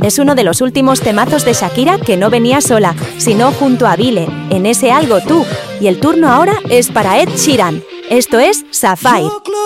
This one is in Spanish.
es uno de los últimos temazos de Shakira que no venía sola, sino junto a Bile, en ese Algo Tú. Y el turno ahora es para Ed Sheeran. Esto es Sapphire.